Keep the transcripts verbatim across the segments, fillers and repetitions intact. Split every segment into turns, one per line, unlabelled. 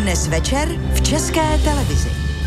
Dnes večer v České televizi.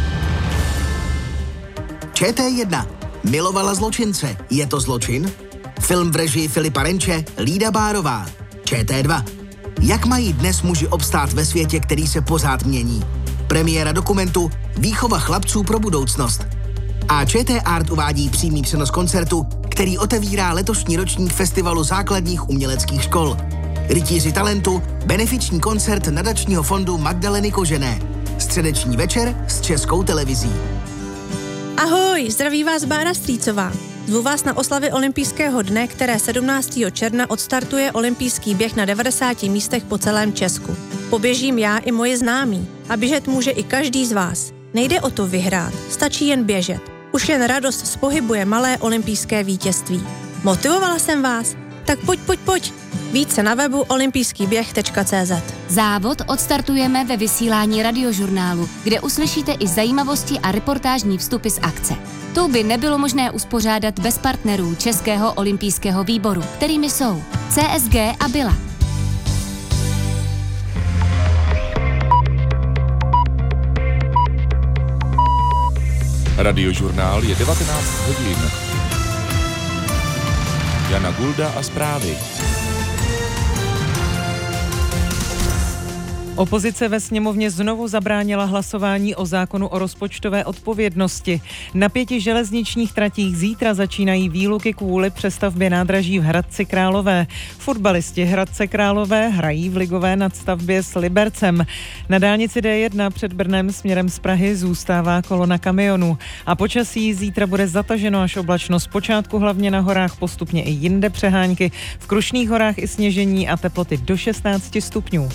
Č T jedna. Milovala zločince. Je to zločin? Film v režii Filipa Renče, Lída Bárová. Č T dva. Jak mají dnes muži obstát ve světě, který se pořád mění? Premiéra dokumentu Výchova chlapců pro budoucnost. A Č T Art uvádí přímý přenos koncertu, který otevírá letošní ročník Festivalu základních uměleckých škol. Rytíři talentu, benefiční koncert nadačního fondu Magdaleny Kožené. Středeční večer s Českou televizí.
Ahoj, zdraví vás Bára Strýcová. Zvu vás na oslavy olympijského dne, které sedmnáctého června odstartuje olympijský běh na devadesáti místech po celém Česku. Poběžím já i moji známí a běžet může i každý z vás. Nejde o to vyhrát, stačí jen běžet. Už jen radost z pohybu je malé olympijské vítězství. Motivovala jsem vás? Tak pojď, pojď, pojď. Více na webu olympijský běh tečka cé zet.
Závod odstartujeme ve vysílání Radiožurnálu, kde uslyšíte i zajímavosti a reportážní vstupy z akce. To by nebylo možné uspořádat bez partnerů Českého olympijského výboru, kterými jsou C S G a Bila.
Radiožurnál je devatenáct hodin. Jana Gulda a zprávy.
Opozice ve sněmovně znovu zabránila hlasování o zákonu o rozpočtové odpovědnosti. Na pěti železničních tratích zítra začínají výluky kvůli přestavbě nádraží v Hradci Králové. Fotbalisti Hradce Králové hrají v ligové nadstavbě s Libercem. Na dálnici D jedna před Brnem směrem z Prahy zůstává kolona kamionů. A počasí zítra bude zataženo až oblačno, zpočátku hlavně na horách, postupně i jinde přehánky. V Krušných horách i sněžení a teploty do šestnáct stupňů.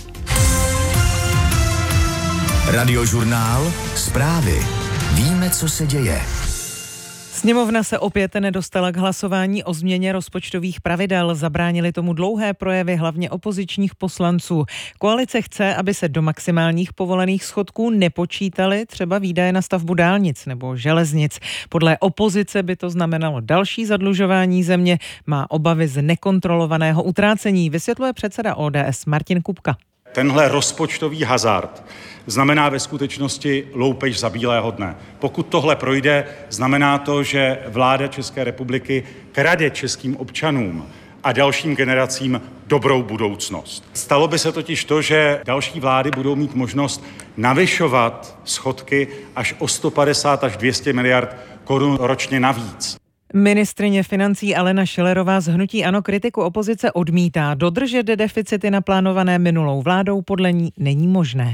Radiožurnál, zprávy. Víme, co se děje.
Sněmovna se opět nedostala k hlasování o změně rozpočtových pravidel. Zabránili tomu dlouhé projevy hlavně opozičních poslanců. Koalice chce, aby se do maximálních povolených schodků nepočítaly třeba výdaje na stavbu dálnic nebo železnic. Podle opozice by to znamenalo další zadlužování země. Má obavy z nekontrolovaného utrácení, vysvětluje předseda O D S Martin Kupka.
Tenhle rozpočtový hazard znamená ve skutečnosti loupež za bílého dne. Pokud tohle projde, znamená to, že vláda České republiky krade českým občanům a dalším generacím dobrou budoucnost. Stalo by se totiž to, že další vlády budou mít možnost navyšovat schodky až o sto padesát až dvě stě miliard korun ročně navíc.
Ministryně financí Alena Schillerová z hnutí ANO kritiku opozice odmítá. Dodržet deficity naplánované minulou vládou podle ní není možné.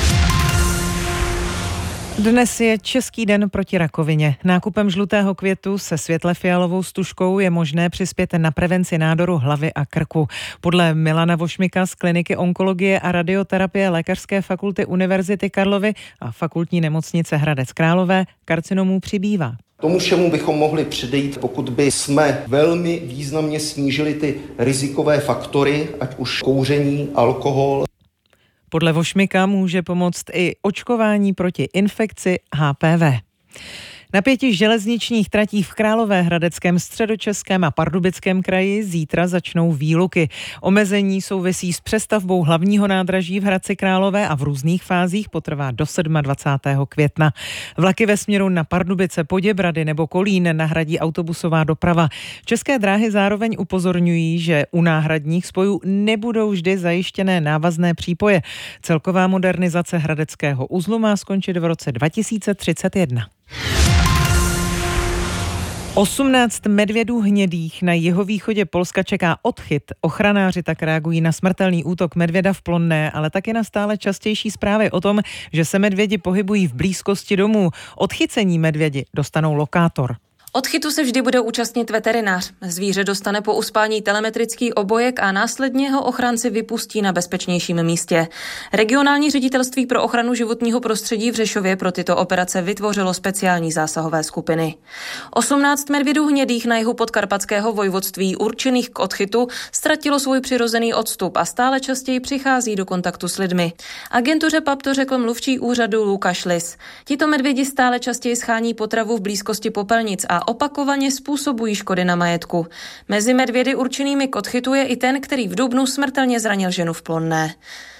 Dnes je Český den proti rakovině. Nákupem žlutého květu se světle fialovou stužkou je možné přispět na prevenci nádoru hlavy a krku. Podle Milana Vošmika z kliniky onkologie a radioterapie Lékařské fakulty Univerzity Karlovy a fakultní nemocnice Hradec Králové karcinomů přibývá.
Tomu všemu bychom mohli předejít, pokud by jsme velmi významně snížili ty rizikové faktory, ať už kouření, alkohol.
Podle Vošmika může pomoct i očkování proti infekci H P V. Na pěti železničních tratích v Královéhradeckém, Středočeském a Pardubickém kraji zítra začnou výluky. Omezení souvisí s přestavbou hlavního nádraží v Hradci Králové a v různých fázích potrvá do dvacátého sedmého května. Vlaky ve směru na Pardubice, Poděbrady nebo Kolín nahradí autobusová doprava. České dráhy zároveň upozorňují, že u náhradních spojů nebudou vždy zajištěné návazné přípoje. Celková modernizace hradeckého uzlu má skončit v roce dva tisíce třicet jedna. osmnáct medvědů hnědých na jihovýchodě Polska čeká odchyt. Ochranáři tak reagují na smrtelný útok medvěda v Plonné, ale taky na stále častější zprávy o tom, že se medvědi pohybují v blízkosti domů. Odchycení medvědi dostanou lokátor.
Odchytu se vždy bude účastnit veterinář. Zvíře dostane po uspání telemetrický obojek a následně ho ochránci vypustí na bezpečnějším místě. Regionální ředitelství pro ochranu životního prostředí v Řešově pro tyto operace vytvořilo speciální zásahové skupiny. osmnáct medvědů hnědých na jihu podkarpatského vojvodství určených k odchytu ztratilo svůj přirozený odstup a stále častěji přichází do kontaktu s lidmi. Agentuře P A P to řekl mluvčí úřadu Lukáš Lis. Tito medvědi stále častěji schání potravu v blízkosti popelnic a opakovaně způsobují škody na majetku. Mezi medvědy určenými k odchytu je i ten, který v dubnu smrtelně zranil ženu v Plonné.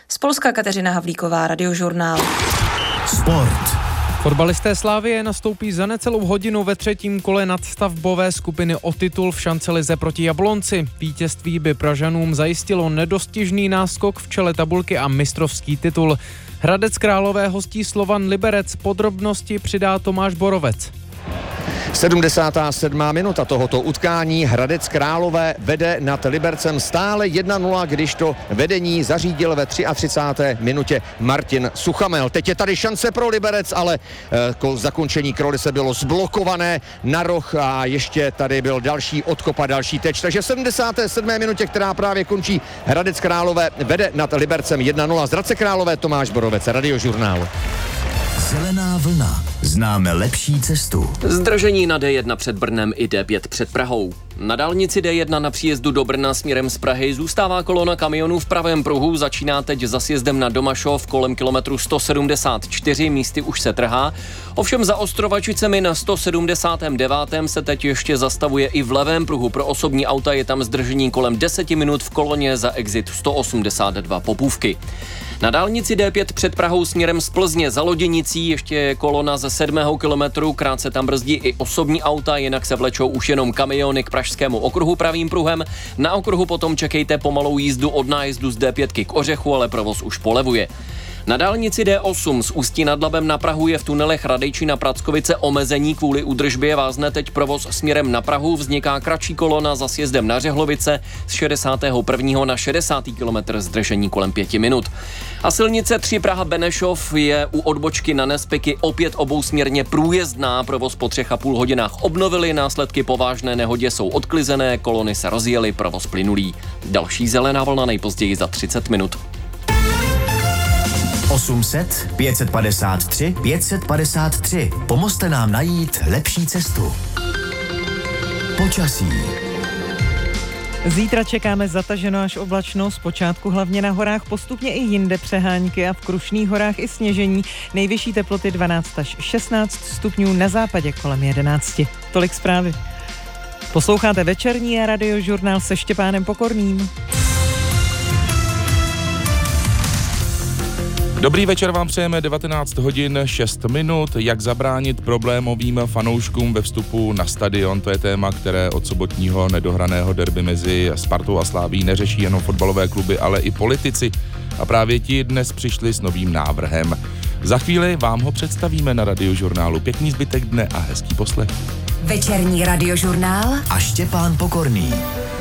Z Polska Kateřina Havlíková, Radiožurnál.
Sport.
Fotbalisté Slavie nastoupí za necelou hodinu ve třetím kole nadstavbové skupiny o titul v šancelize proti Jablonci. Vítězství by Pražanům zajistilo nedostižný náskok v čele tabulky a mistrovský titul. Hradec Králové hostí Slovan Liberec, podrobnosti přidá Tomáš Borovec.
sedmdesátá sedmá minuta tohoto utkání. Hradec Králové vede nad Libercem stále jedna nula, když to vedení zařídil ve třiatřicáté minutě Martin Suchamel. Teď je tady šance pro Liberec, ale eh, zakončení Krolice bylo zblokované na roh a ještě tady byl další odkop a další teč. Takže v sedmdesáté sedmé minutě, která právě končí, Hradec Králové vede nad Libercem jedna nula. Z Hradce Králové Tomáš Borovec, Radiožurnál.
Zelená vlna. Známe lepší cestu.
Zdržení na D jedna před Brnem i D pět před Prahou. Na dálnici D jedna na příjezdu do Brna směrem z Prahy zůstává kolona kamionů v pravém pruhu, začíná teď za sjezdem na Domašov kolem kilometru sto sedmdesát čtyři, místy už se trhá. Ovšem za Ostrovačicemi na sto sedmdesát devět se teď ještě zastavuje i v levém pruhu. Pro osobní auta je tam zdržení kolem deset minut v koloně za exit sto osmdesát dva Popůvky. Na dálnici D pět před Prahou směrem z Plzně za Loděnicí ještě je kolona ze sedmého kilometru, krátce tam brzdí i osobní auta, jinak se vlečou už jenom kamiony k pražskému okruhu pravým pruhem. Na okruhu potom čekejte pomalou jízdu od nájezdu z D pět k Ořechu, ale provoz už polevuje. Na dálnici D osm z Ústí nad Labem na Prahu je v tunelech Radejčína Prackovice omezení kvůli údržbě, vázne teď provoz směrem na Prahu, vzniká kratší kolona za sjezdem na Řehlovice z šedesátého prvního na šedesátý kilometr, zdržení kolem pěti minut. A silnice tři Praha Benešov je u odbočky na Nespiky opět obousměrně průjezdná, provoz po třech a půl hodinách obnovili, následky po vážné nehodě jsou odklizené, kolony se rozjely, provoz plynulý. Další zelená vlna nejpozději za třicet minut.
osm set, pět set padesát tři, pět set padesát tři. Pomozte nám najít lepší cestu. Počasí.
Zítra čekáme zataženo až oblačno, zpočátku hlavně na horách, postupně i jinde přehánky a v Krušných horách i sněžení. Nejvyšší teploty dvanáct až šestnáct stupňů, na západě kolem jedenáct. Tolik zprávy. Posloucháte večerní a Radiožurnál se Štěpánem Pokorným.
Dobrý večer vám přejeme, devatenáct hodin šest minut. Jak zabránit problémovým fanouškům ve vstupu na stadion? To je téma, které od sobotního nedohraného derby mezi Spartou a Slavií neřeší jenom fotbalové kluby, ale i politici. A právě ti dnes přišli s novým návrhem. Za chvíli vám ho představíme na Radiožurnálu. Pěkný zbytek dne a hezký poslech.
Večerní Radiožurnál
a Štěpán Pokorný.